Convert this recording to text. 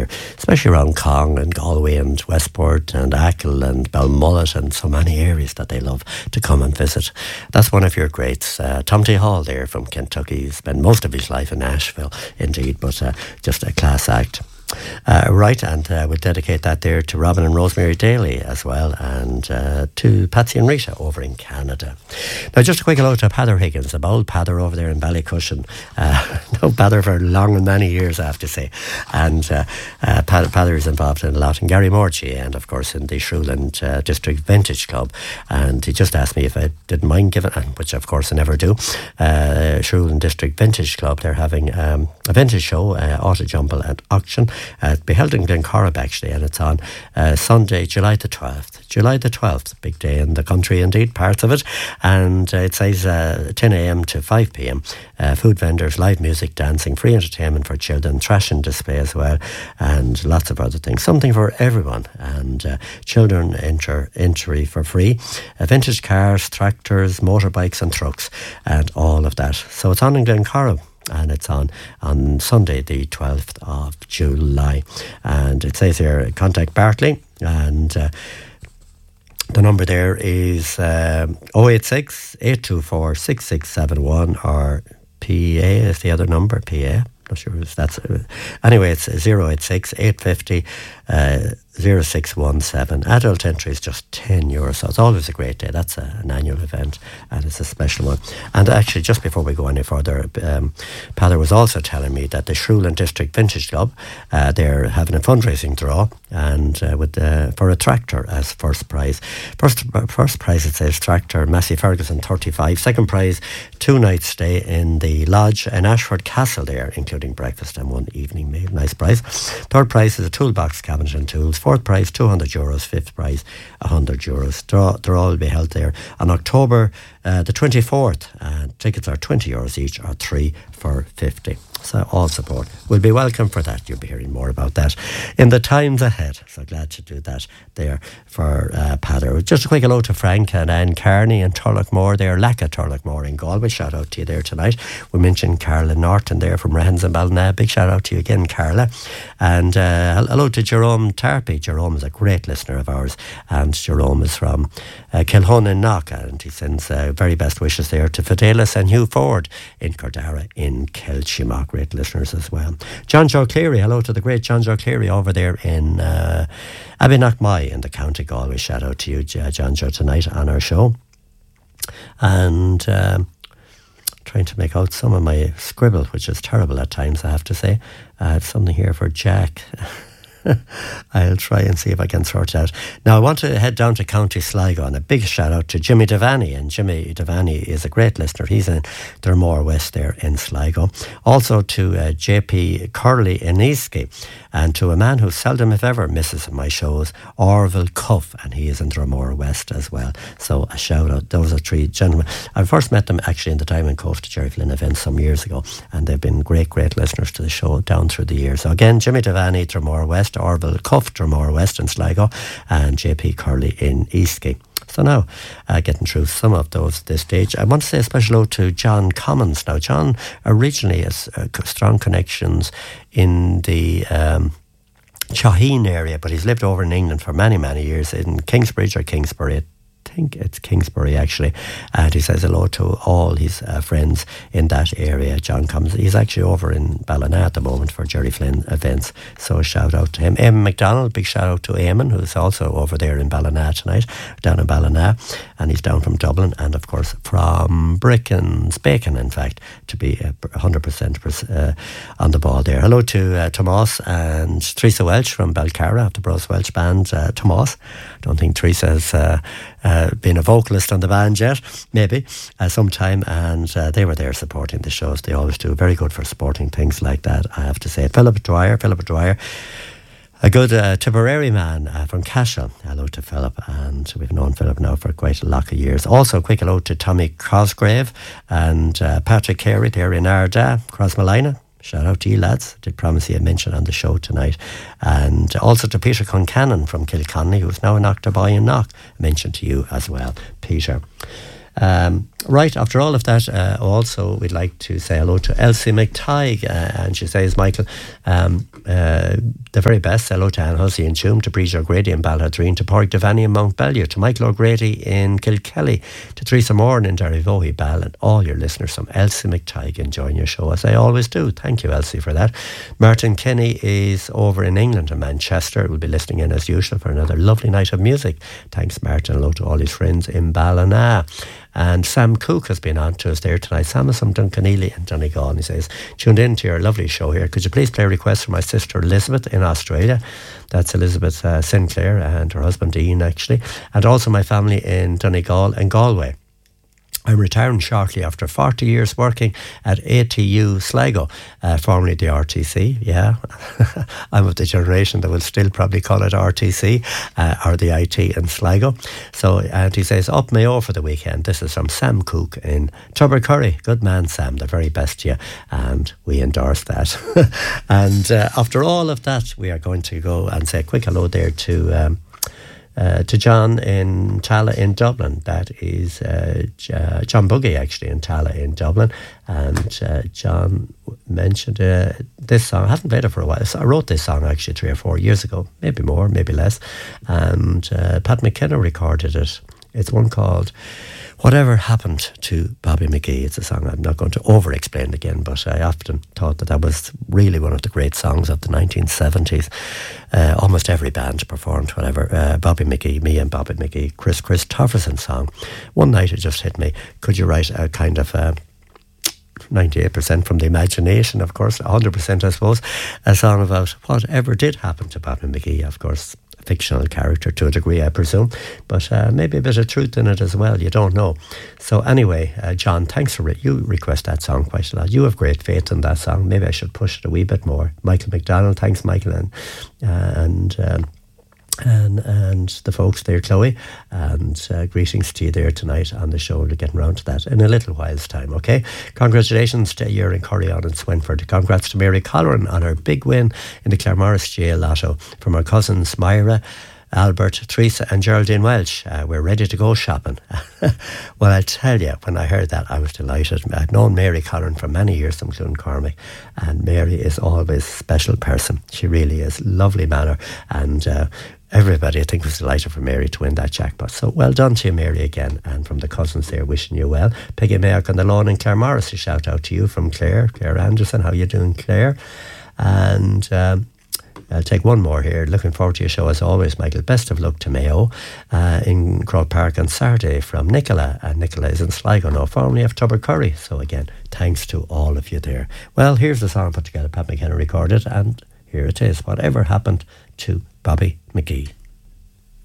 here, especially around Cong and Galway and Westport and Achill and Balmullet and so many areas that they love to come and visit. That's one of your greats. Tom T. Hall there from Kentucky. He spent most of his life in Nashville, indeed, but just a class act. Right, and we'll dedicate that there to Robin and Rosemary Daly as well, and to Patsy and Rita over in Canada. Now, just a quick hello to Pather Higgins, a bold Pather over there in Ballycushion. No Pather for long and many years, I have to say. And Pather is involved in a lot in Gary Morchie and, of course, in the Shrewland District Vintage Club. And he just asked me if I didn't mind giving, which of course I never do, Shrewland District Vintage Club. They're having a vintage show, Auto Jumble and Auction. It'll be held in Glencorrib actually, and it's on Sunday, July the 12th. July the 12th, big day in the country indeed, parts of it. And it says 10 a.m. to 5 p.m. Food vendors, live music, dancing, free entertainment for children, trash and display as well, and lots of other things. Something for everyone. And children entry for free. Vintage cars, tractors, motorbikes and trucks, and all of that. So it's on in Glencorrib. And it's on Sunday, the 12th of July. And it says here, contact Bartley. And the number there is 086 824 6671, or PA is the other number, PA. Not sure if that's... Anyway, it's 086 850 0617. Adult entry is just €10, so it's always a great day. That's an annual event, and it's a special one. And actually, just before we go any further, Pather was also telling me that the Shrewland District Vintage Club, they're having a fundraising draw, and for a tractor as first prize. First prize, it says tractor Massey Ferguson 35. Second prize, 2 nights stay in the lodge in Ashford Castle there, including breakfast and 1 evening meal. Nice prize. Third prize is a toolbox, cabinet and tools. Fourth prize, €200. Fifth prize, €100. They'll all be held there on October the 24th. Tickets are €20 each, or 3 for €50. So all support will be welcome for that. You'll be hearing more about that in the times ahead. So glad to do that there for Pather. Just a quick hello to Frank and Anne Carney and Turlockmore there, Lacka Turlockmore in Galway. Shout out to you there tonight. We mentioned Carla Norton there from Rahens and Ballina. Big shout out to you again, Carla. And hello to Jerome Tarpey. Jerome is a great listener of ours, and Jerome is from Kilhun in Knock, and he sends very best wishes there to Fidelis and Hugh Ford in Cordara in Kilchimach. Great listeners as well. John Joe Cleary, hello to the great John Joe Cleary over there in Abbeynockmay in the County Galway. Shout out to you, John Joe, tonight on our show. And trying to make out some of my scribble, which is terrible at times, I have to say. I have something here for Jack. I'll try and see if I can sort it out. Now, I want to head down to County Sligo, and a big shout out to Jimmy Devaney. And Jimmy Devaney is a great listener. He's in Dermore West there in Sligo. Also to JP Curley in Eastgate, and to a man who seldom if ever misses my shows, Orville Cuff, and he is in Dermore West as well. So a shout out. Those are 3 gentlemen. I first met them actually in the Diamond Cove to Jerry Flynn event some years ago, and they've been great listeners to the show down through the years. So again, Jimmy Devaney, Dermore West, Orville Cuff, Dermore West in Sligo, and JP Curley in Eastgate. So now, getting through some of those at this stage, I want to say a special hello to John Commons. Now, John originally has strong connections in the Shaheen area, but he's lived over in England for many, many years, in Kingsbridge or Kingsbury. I think it's Kingsbury actually, and he says hello to all his friends in that area. John comes, he's actually over in Ballina at the moment for Jerry Flynn events, so a shout out to him. Eamon McDonald, big shout out to Eamon, who's also over there in Ballina tonight, down in Ballina, and he's down from Dublin, and of course from Brickens Bacon, in fact, to be 100% on the ball there. Hello to Tomas and Teresa Welch from Belcara of the Bros Welch band. Tomas, don't think Teresa's been a vocalist on the band yet, maybe sometime, and they were there supporting the shows. They always do, very good for supporting things like that, I have to say. Philip Dwyer, a good Tipperary man from Cashel. Hello to Philip, and we've known Philip now for quite a lot of years. Also a quick hello to Tommy Cosgrave and Patrick Carey there in Ardagh, Crossmalina. Shout out to you lads. Did promise you a mention on the show tonight. And also to Peter Concannon from Kilconnelly, who's now in Octoboy in Knock. Mention to you as well, Peter. Right, after all of that, also we'd like to say hello to Elsie McTighe, and she says, Michael, the very best. Hello to Anne Hussey in Tuam, to Bridget O'Grady in Balladreen, to Pádraig Devaney in Mount Bellew, to Michael O'Grady in Kilkelly, to Teresa Moran in Derryvohy Ball, and all your listeners from Elsie McTighe enjoying your show, as I always do. Thank you, Elsie, for that. Martin Kenny is over in England, in Manchester. We'll be listening in as usual for another lovely night of music. Thanks, Martin. Hello to all his friends in Ballina. And Sam Cook has been on to us there tonight. Sam is from Duncanely in Donegal, and he says, tuned in to your lovely show here. Could you please play a request for my sister Elizabeth in Australia? That's Elizabeth Sinclair and her husband Ian, actually. And also my family in Donegal and Galway. I'm retiring shortly after 40 years working at ATU Sligo, formerly the RTC. Yeah, I'm of the generation that will still probably call it RTC or the IT in Sligo. So, and he says, up Mayo for the weekend. This is from Sam Cook in Tubbercurry. Good man, Sam, the very best to you. And we endorse that. And after all of that, we are going to go and say a quick hello there to John in Tala in Dublin. That is John Buggy, actually, in Tala in Dublin. And John mentioned this song. I haven't played it for a while. So I wrote this song actually 3 or 4 years ago, maybe more, maybe less. And Pat McKenna recorded it. It's one called Whatever Happened to Bobby McGee. It's a song I'm not going to over-explain again, but I often thought that was really one of the great songs of the 1970s. Almost every band performed whatever. Bobby McGee, me and Bobby McGee, Chris Christopherson song. One night it just hit me. Could you write a kind of 98% from the imagination, of course, 100% I suppose, a song about whatever did happen to Bobby McGee, of course. Fictional character to a degree, I presume, but maybe a bit of truth in it as well. You don't know. So anyway, John, thanks for you request that song quite a lot. You have great faith in that song. Maybe I should push it a wee bit more. Michael McDonald, thanks, Michael, and the folks there, Chloe, and greetings to you there tonight on the show. We're getting round to that in a little while's time, okay? Congratulations to you in Corrion and Swinford. Congrats to Mary Colleran on her big win in the Claremorris GA Lotto from her cousins Myra, Albert, Teresa and Geraldine Welch. We're ready to go shopping. Well, I tell you, when I heard that, I was delighted. I've known Mary Colleran for many years from Cloncormac, and Mary is always a special person. She really is. Lovely manner, and everybody, I think, was delighted for Mary to win that jackpot. So well done to you, Mary, again. And from the cousins there, wishing you well. Peggy Mayock on the lawn in Claremorris, a shout out to you from Claire Anderson. How you doing, Claire? And I'll take one more here. Looking forward to your show as always, Michael. Best of luck to Mayo in Croke Park on Saturday from Nicola. And Nicola is in Sligo now, formerly of Tubbercurry. So again, thanks to all of you there. Well, here's the song put together, Pat McKenna recorded, and here it is. Whatever Happened to Bobby McGee.